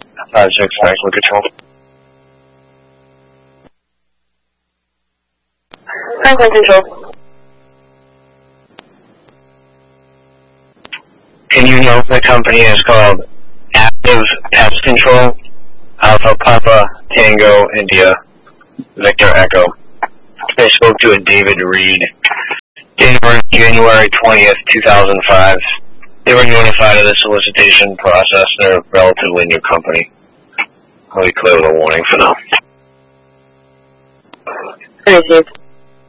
5-6 Franklin Control. Franklin Control. Can you know the company is called Active Pest Control? Alpha Papa Tango India Victor Echo. They spoke to a David Reed. January 20th, 2005. They were notified of the solicitation process. They're a relatively new company. I'll be clear with a warning for now. Received.